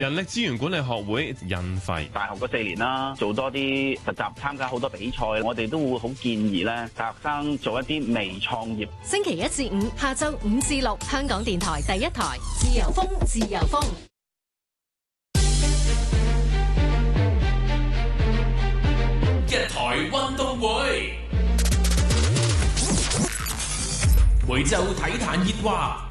人力資源管理學會印費大學嗰4年啦，做多啲實習，參加好多比賽，我哋都會好建議咧，大學生做一啲微創業。 星期1至5下晝5至6，香港電台第一台，自由風，自由風。 一台運動會，每週體壇熱話。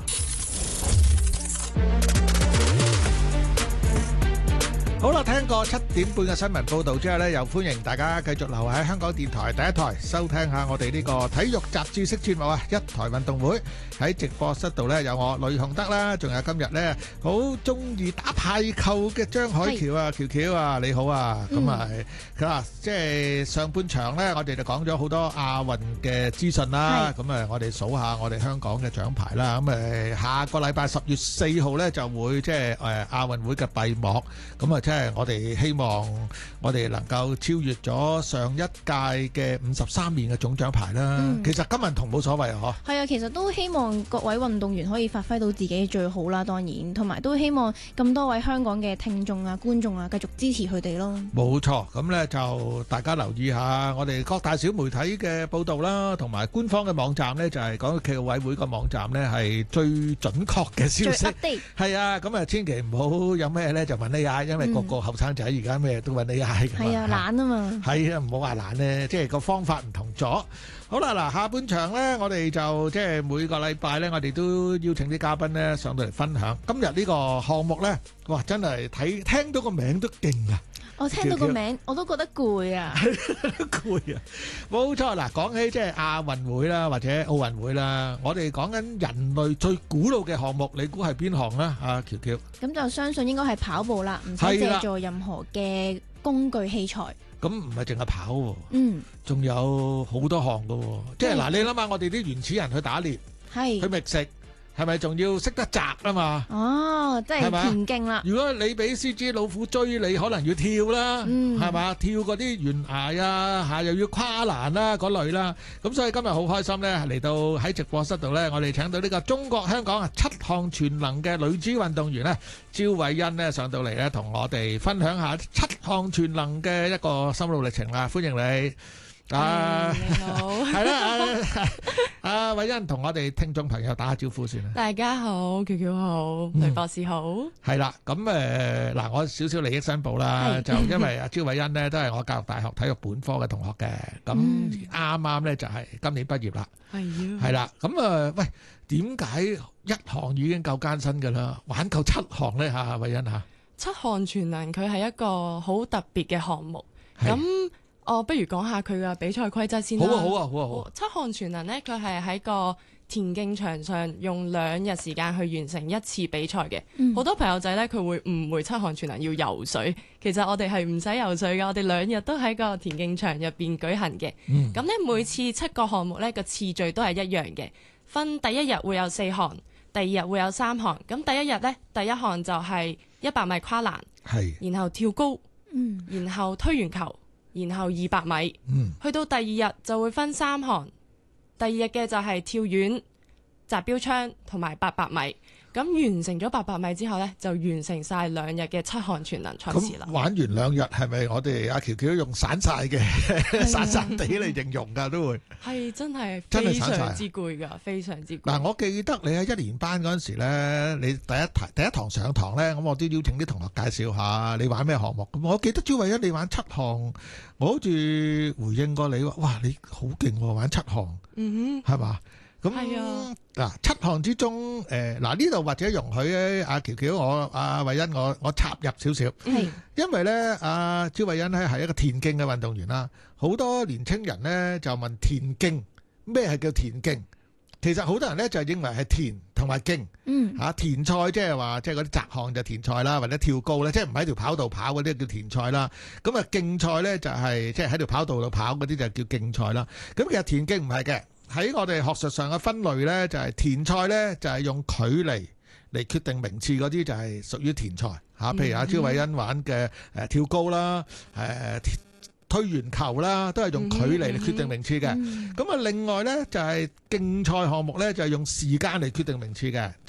好啦，聽過7點半嘅新聞報道之後呢，又歡迎大家繼續留喺香港電台第一台收聽下我哋呢個體育雜誌式節目啊！一台運動會喺直播室度呢，有我呂雄德啦，仲有今日呢好中意打排球嘅張海喬啊，喬喬啊，你好啊！咁啊，佢話即係上半場呢，我哋就講咗好多亞運嘅資訊啦。咁啊，我哋數下我哋香港嘅獎牌啦。咁下個禮拜10月4號呢就會即係亞運會嘅閉幕。咁啊，即係我哋希望我哋能夠超越咗上一屆嘅53面嘅總獎牌啦。其實金銀銅冇所謂啊， 係啊，其實都希望各位運動員可以發揮到自己最好啦，當然，同埋都希望咁多位香港嘅聽眾啊、觀眾啊，繼續支持佢哋咯。冇錯，咁呢就大家留意下我哋各大小媒體嘅報道啦，同埋官方嘅網站呢，就係港協暨奧委會個網站呢，係最準確嘅消息。係啊，咁啊千祈唔好有咩呢就問 AI，因為個後生仔而家咩都揾 AI 㗎嘛。係啊，懶啊嘛。係啊，唔好話懶呢，即係個方法唔同咗。好啦，嗱，下半場呢，我哋就即係每個禮拜呢，我哋都邀請啲嘉賓呢上到嚟分享。今日呢個項目呢，哇，真係聽到個名都勁啊！我聽到個名我都覺得攰啊，攰啊！冇錯，嗱，講起即係亞運會啦，或者奧運會啦，我哋講緊人類最古老嘅項目，你估係邊項呢？阿喬喬，咁就相信應該係跑步啦，唔使借助任何嘅工具器材。咁唔係淨係跑喎，仲有好多項㗎喎，即係嗱，你諗下，我哋啲原始人去打獵，去覓食。係咪仲要識得摘啊嘛？哦，即係田徑啦。如果你俾獅子老虎追你，可能要跳啦，係嘛？跳嗰啲懸崖啊，又要跨欄啦嗰類啦。咁所以今日好開心呢，嚟到喺直播室度呢，我哋請到呢個中國香港7項全能嘅女子運動員呢，趙偉欣呢上到嚟呢，同我哋分享下7項全能嘅一個心路歷程啦。歡迎你。你好，係啦，阿偉欣同我哋聽眾朋友打下招呼先啦。大家好，喬喬好，雷博士好。係啦，咁嗱，我少少利益申報啦，就因為阿趙偉欣呢都係我教育大學體育本科嘅同學嘅，咁啱啱呢就係今年畢業啦。係啦，咁喂，點解一項已經夠艱辛噶啦，玩夠7項呢？吓，偉欣吓。7項全能佢係一個好特別嘅項目，咁。不如講下佢嘅比賽規則先啦。好啊！7項全能呢，佢係喺個田徑場上用2日時間去完成一次比賽嘅。好多朋友仔呢，佢會誤會7項全能要游水，其實我哋係唔使游水㗎，我哋2日都喺個田徑場入邊舉行嘅。咁呢，每次7個項目呢個次序都係一樣嘅，分第一日會有4項，第2日會有3項。咁第一日呢，第一項就係100米跨欄，然後跳高，然後推圓球。然後200米，去到第2日就會分3項，第2日嘅就係跳遠、擲標槍同埋800米。咁完成咗800米之後呢，就完成晒2日嘅7項全能賽事啦。咁玩完2日係咪我哋阿喬喬用散晒嘅散散地嚟形容㗎？都會係真係非常之攰㗎，非常之攰。嗱，我記得你喺1年班嗰陣時呢，你第一堂上堂呢，咁我都邀請啲同學介紹下你玩咩項目。咁我記得趙偉欣你玩7項，我好似回應過你話，哇，你好勁喎，玩7項，係嘛？咁嗱，7項之中，嗱呢度或者容許阿喬喬阿偉欣我插入少少，因為咧阿趙偉欣咧係一個田徑嘅運動員啦，好多年青人咧就問田徑咩係叫田徑？其實好多人咧就認為係田同埋徑，田賽即係話即係嗰啲擲項就田賽啦，或者跳高咧，即係唔喺條跑道跑嗰啲叫田賽啦。咁啊徑賽咧就係即係喺條跑道度跑嗰啲就叫徑賽啦。咁其實田徑唔係嘅。喺我哋學術上嘅分類呢，就係田賽呢，就係用距離嚟決定名次嗰啲就係屬於田賽嚇。譬如阿趙偉欣玩嘅跳高啦、推圓球啦，都係用距離嚟決定名次嘅。咁啊，另外呢，就係競賽項目呢，就係用時間嚟決定名次嘅，即係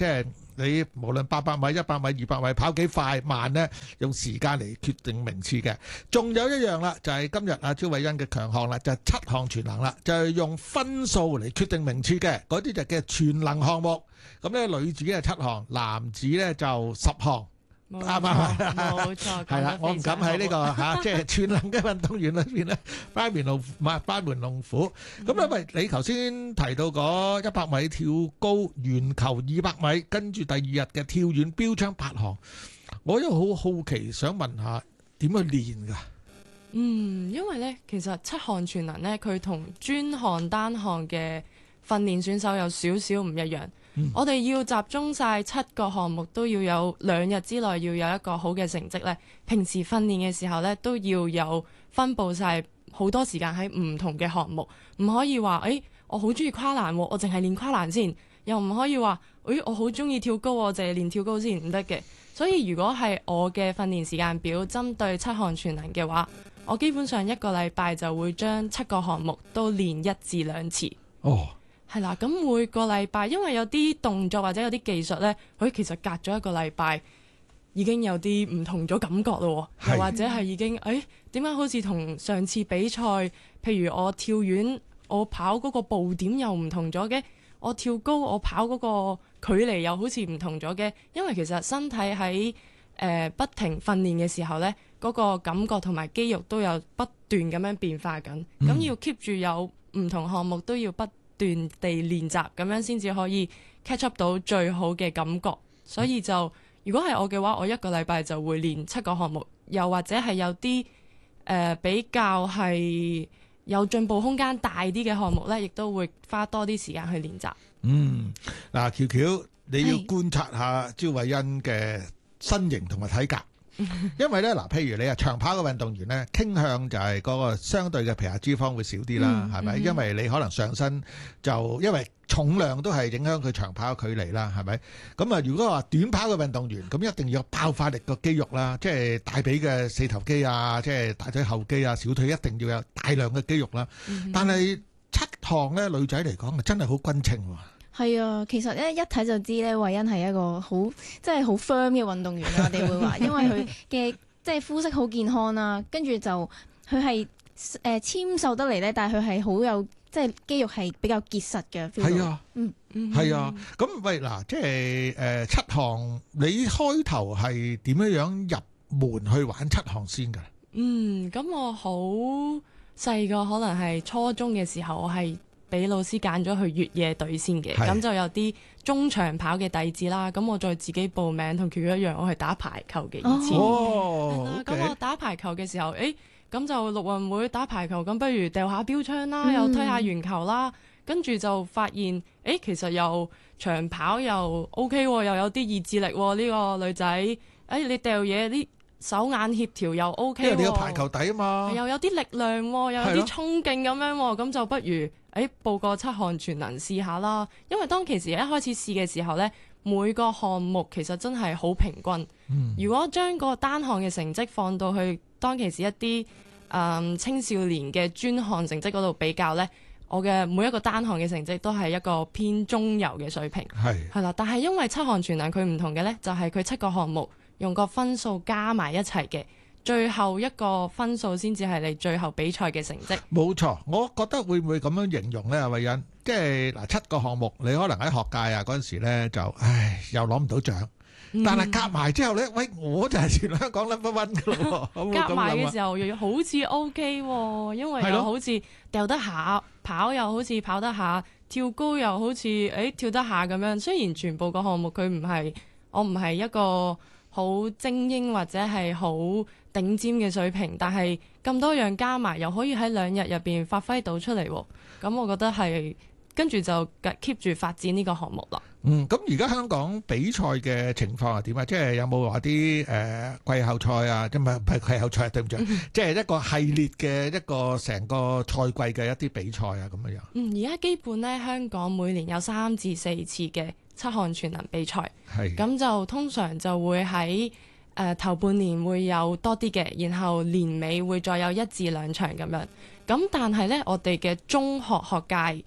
你無論800米、100米、200米跑幾快慢呢，用時間嚟決定名次嘅。仲有一樣啦，就係今日阿招偉恩嘅強項啦，就係7項全能啦，就係用分數嚟決定名次嘅，嗰啲就叫全能項目。咁咧女子係7項，男子咧就10項。啱啱冇錯， 係啦，我唔敢喺呢個即係全能嘅運動員裏邊咧，班門弄斧。咁咧，喂，你頭先提到嗰100米跳高、鉛球200米，跟住第2日嘅跳遠、標槍8項，我又好好奇，想問下點去練㗎？ 因為咧，其實7項全能咧，佢同專項單項嘅訓練選手有少少唔一樣。我哋要集中晒7個項目，都要有2日之內要有一個好嘅成績咧。平時訓練嘅時候咧，都要有分佈晒好多時間喺唔同嘅項目，唔可以話我好中意跨欄，我淨係練跨欄先，又唔可以話我好中意跳高，我淨係練跳高先，唔得嘅。所以如果係我嘅訓練時間表針對7項全能嘅話，我基本上1個禮拜就會將7個項目都練1至2次。 哦。 係啦，咁每個禮拜，因為有啲動作或者有啲技術呢，佢其實隔咗1個禮拜已經有啲唔同咗感覺咯，又或者係已經點解好似同上次比賽，譬如我跳遠，我跑嗰個步點又唔同咗嘅，我跳高我跑嗰個距離又好似唔同咗嘅，因為其實身體喺不停訓練嘅時候呢，嗰個感覺同埋肌肉都有不斷咁樣變化緊，咁要 keep 住有唔同項目都要不斷地練習，咁樣先至可以 catch up 到最好嘅感覺。所以就如果係我嘅話，我1個禮拜就會練7個項目，又或者係有啲比較係有進步空間大啲嘅項目呢，亦都會花多啲時間去練習。 嗱，喬喬，你要觀察下招偉恩嘅身形同埋體格。因為咧嗱，譬如你係長跑嘅運動員咧，傾向就係嗰個相對嘅皮下脂肪會少啲啦，係咪？因為你可能上身就因為重量都係影響佢長跑嘅距離啦，係咪？咁啊，如果話短跑嘅運動員，咁一定要有爆發力嘅肌肉啦，即係大髀嘅四頭肌啊，即係大腿後肌啊，小腿一定要有大量嘅肌肉啦。但係7項咧，女仔嚟講真係好均稱喎。 係啊，其實咧一睇就知咧，偉恩係一個好即係好 firm 嘅運動員啦。我哋會話，因為佢嘅即係膚色好健康啦，跟住就佢係纖瘦得嚟咧，但係佢係好有即係肌肉係比較結實嘅。係啊， 係啊。咁喂嗱，即係7項，你開頭係點樣入門去玩7項先㗎？ 咁我好細個，可能係初中嘅時候，我係俾老師揀咗去越野隊先嘅，咁就有啲中長跑嘅弟子啦。咁我再自己報名，同喬喬一樣，我係打排球嘅以前。咁我打排球嘅時候，咁就陸運會打排球，咁不如掉下標槍啦，又推下鉛球啦，跟住就發現，其實又長跑又 OK 喎，又有啲意志力喎，呢個女仔，你掉嘢啲手眼協調又 OK 喎， 因為你有排球底啊嘛， 又有啲力量喎，又有啲衝勁咁樣喎，咁就不如報個7項全能試下啦。因為當其時一開始試嘅時候呢，每個項目其實真係好平均。如果將個單項嘅成績放到去當其時一啲青少年嘅專項成績嗰度比較呢，我嘅每一個單項嘅成績都係一個偏中游嘅水平。係啦，但係因為7項全能佢唔同嘅呢，就係佢7個項目用個分數加埋一齊嘅，最後一個分數先至係你最後比賽嘅成績。冇錯， 我覺得會唔會咁樣形容呢？阿偉恩，即係嗱7個項目，你可能喺學界啊嗰陣時呢就又攞唔到獎，但係夾埋之後呢，喂，我就係全香港 number one 噶咯。 夾埋嘅時候又好似 OK 喎，因為又好似掉得下，跑又好似跑得下，跳高又好似跳得下咁樣。雖然全部個項目佢我唔係一個好精英或者係好頂尖嘅水平，但係咁多樣加埋又可以喺2日入邊發揮到出嚟，咁我覺得係跟住就 keep 住發展呢個項目啦。 咁而家香港比賽嘅情況係點啊？即係有冇話啲季後賽啊？即係唔係季後賽，對唔住，即係一個系列嘅一個成個賽季嘅一啲比賽啊咁樣樣。 而家基本咧，香港每年有3至4次嘅7項全能比賽，咁就通常就會喺頭半年會有多啲嘅，然後年尾會再有1至2場咁樣。咁但係呢，我哋嘅中學學界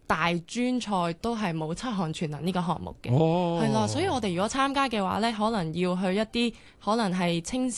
大專賽都係冇7項全能呢個項目嘅， 係啦，所以我哋如果參加嘅話呢，可能要去一啲可能係青